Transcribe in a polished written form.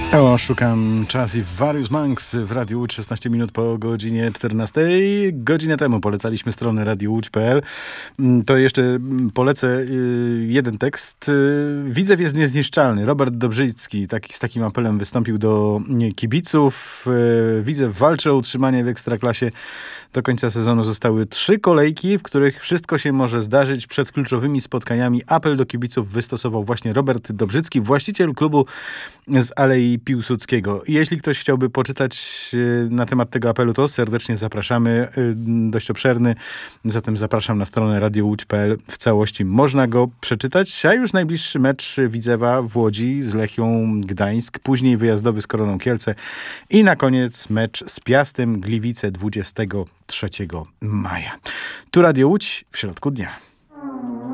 Szukam czas i Various Monks w Radiu Łódź, 16 minut po godzinie 14. Godzinę temu polecaliśmy stronę radiowódź.pl. To jeszcze polecę jeden tekst. Widzew jest niezniszczalny. Robert Dobrzycki z takim apelem wystąpił do kibiców. Widzew walczy o utrzymanie w Ekstraklasie. Do końca sezonu zostały 3 kolejki, w których wszystko się może zdarzyć. Przed kluczowymi spotkaniami apel do kibiców wystosował właśnie Robert Dobrzycki, właściciel klubu z Alei Piłsudskiego. Jeśli ktoś chciałby poczytać na temat tego apelu, to serdecznie zapraszamy. Dość obszerny, zatem zapraszam na stronę radiowódź.pl. W całości można go przeczytać, a już najbliższy mecz Widzewa w Łodzi z Lechią Gdańsk, później wyjazdowy z Koroną Kielce i na koniec mecz z Piastem Gliwice 23 maja. Tu Radio Łódź w środku dnia.